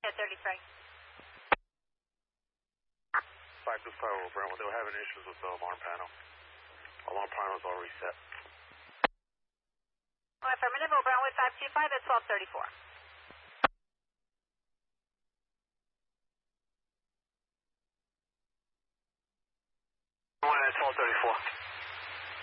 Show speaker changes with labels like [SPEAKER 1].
[SPEAKER 1] Yeah, 33.
[SPEAKER 2] 525 Brentwood, they were having issues with the alarm panel. Alarm panel is all reset.
[SPEAKER 1] Affirmative, Brentwood 525 at 1234.
[SPEAKER 2] One at 1234.